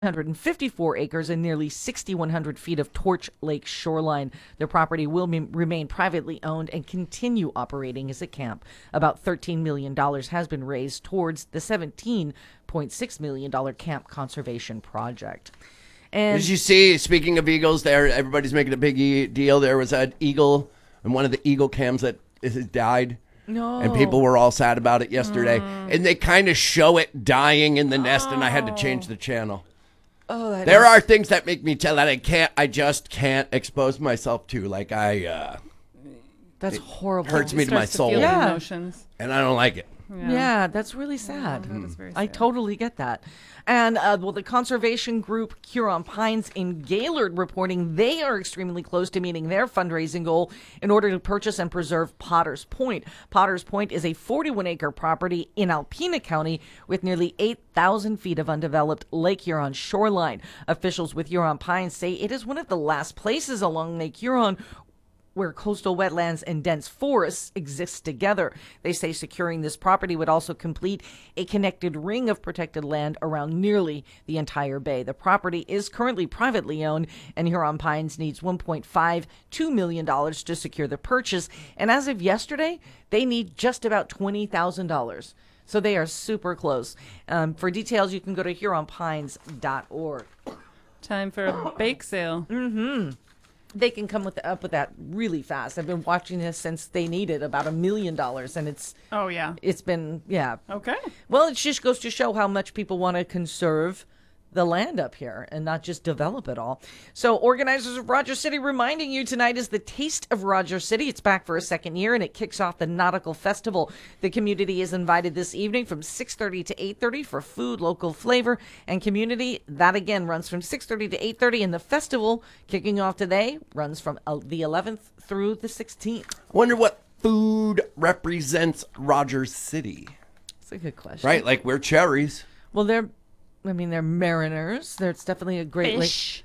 154 acres and nearly 6,100 feet of Torch Lake shoreline. Their property will remain privately owned and continue operating as a camp. About $13 million has been raised towards the $17.6 million camp conservation project. And did you see, speaking of eagles there, everybody's making a big deal. There was an eagle in one of the eagle cams that died. No. And people were all sad about it yesterday. And they kind of show it dying in the nest, and I had to change the channel. Oh, there are things that make me tell that I just can't expose myself to. Like that's horrible. Hurts me to my soul. Yeah. Emotions. And I don't like it. Yeah, that's really sad. That is very sad. I totally get that. And the conservation group Huron Pines in Gaylord reporting they are extremely close to meeting their fundraising goal in order to purchase and preserve Potter's Point. Potter's Point is a 41-acre property in Alpena County with nearly 8,000 feet of undeveloped Lake Huron shoreline. Officials with Huron Pines say it is one of the last places along Lake Huron where coastal wetlands and dense forests exist together. They say securing this property would also complete a connected ring of protected land around nearly the entire bay. The property is currently privately owned, and Huron Pines needs $1.52 million to secure the purchase. And as of yesterday, they need just about $20,000. So they are super close. For details, you can go to huronpines.org. Time for a bake sale. Mm-hmm. They can come up with that really fast. I've been watching this since they needed about $1 million, and it's been okay. Well, it just goes to show how much people want to conserve the land up here and not just develop it all. So organizers of Rogers City reminding you tonight is the Taste of Rogers City. It's back for a second year, and it kicks off the Nautical Festival. The community is invited this evening from 6:30 to 8:30 for food, local flavor, and community. That again runs from 6:30 to 8:30, and the festival kicking off today runs from the 11th through the 16th. Wonder what food represents Rogers City. That's a good question. Right, like we're cherries. Well, they're mariners. It's definitely a great Fish.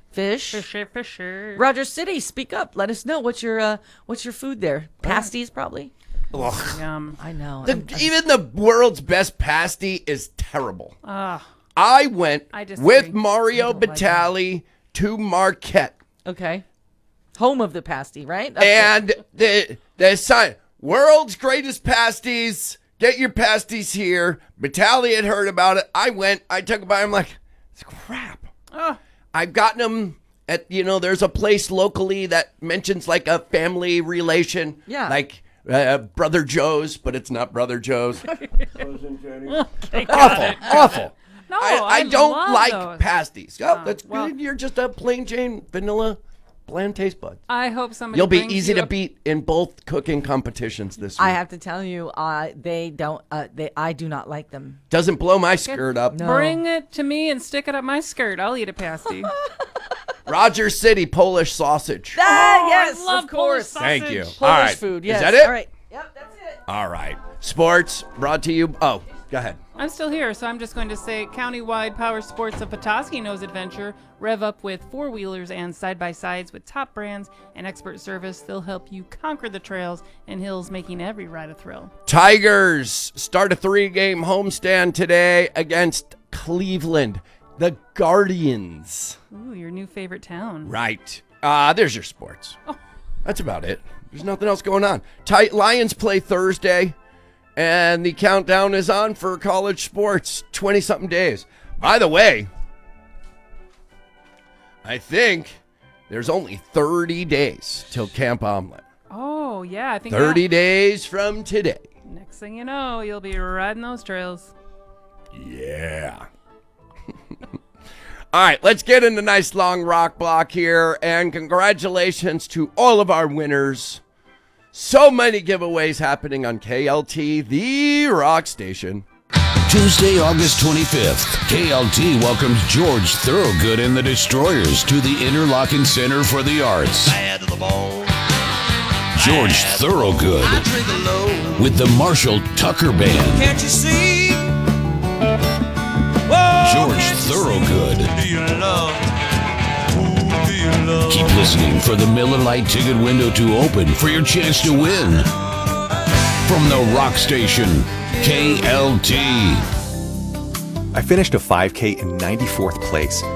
Fisher. Rogers City, speak up. Let us know what's your food there. Pasties, probably. Ugh. Yum. I know. Even the world's best pasty is terrible. I went disagree. with Mario Batali to Marquette. Okay. Home of the pasty, right? And the sign, world's greatest pasties. Get your pasties here. Batali had heard about it. I went. I took a bite. I'm like, it's crap. I've gotten them at, there's a place locally that mentions like a family relation. Yeah. Like Brother Joe's, but it's not Brother Joe's. Okay, Awful. No, I don't love like those. pasties. That's good. You're just a plain Jane vanilla bland taste buds. I hope somebody You'll be brings easy you to beat in both cooking competitions this week. I have to tell you, I do not like them. Doesn't blow my skirt up. No. Bring it to me and stick it up my skirt. I'll eat a pasty. Rogers City Polish sausage. Yes, I love of course. Polish Thank you. sausage. All Polish right. food, yes. Is that it? All right. Yep, that's it. All right. Sports brought to you. Oh, go ahead. I'm still here, so I'm just going to say countywide power sports of Petoskey knows adventure. Rev up with four-wheelers and side-by-sides with top brands and expert service. They'll help you conquer the trails and hills, making every ride a thrill. Tigers start a 3-game homestand today against Cleveland. The Guardians. Ooh, your new favorite town. Right. There's your sports. That's about it. There's nothing else going on. Lions play Thursday, and the countdown is on for college sports. 20-something days. By the way, I think there's only 30 days till Camp Omelet. Oh, yeah. I think 30 days from today. Next thing you know, you'll be riding those trails. Yeah. All right, let's get in the nice long rock block here, and congratulations to all of our winners. So many giveaways happening on KLT, the rock station. Tuesday, August 25th, KLT welcomes George Thorogood and the Destroyers to the Interlochen Center for the Arts. George Thorogood with the Marshall Tucker Band. Can't you see? George Thorogood. Do you love? Who do you love? Keep listening for the Miller Lite ticket window to open for your chance to win. From the rock station, KLT. I finished a 5K in 94th place.